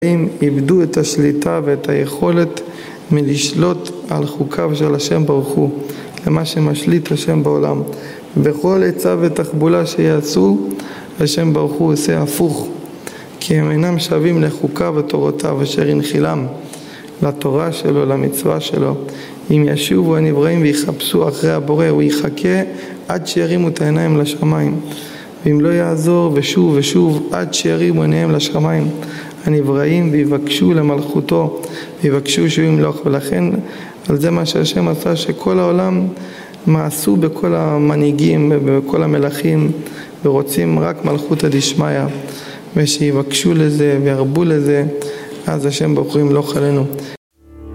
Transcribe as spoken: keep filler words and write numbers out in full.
הם איבדו את השליטה ואת היכולת מלשלוט על חוקיו של השם ברוך הוא, למה שמשליט השם בעולם. בכל עצה ותחבולה שיעשו, השם ברוך הוא עושה הפוך, כי הם אינם שווים לחוקיו ותורותיו אשר ינחילם, לתורה שלו, למצווה שלו. אם ישובו הנבראים ויחפשו אחרי הבורא, הוא יחכה עד שירימו את העיניים לשמיים. ואם לא יעזור ושוב ושוב עד שירימו עיניהם לשמיים הנבראים ויבקשו למלכותו, ויבקשו שהוא ימלוך. ולכן על זה מה שהשם עשה, שכל העולם מעשו בכל המנהיגים ובכל המלכים ורוצים רק מלכות דשמיא, ושיבקשו לזה וירבו לזה, אז השם ברוך הוא ימלוך עלינו.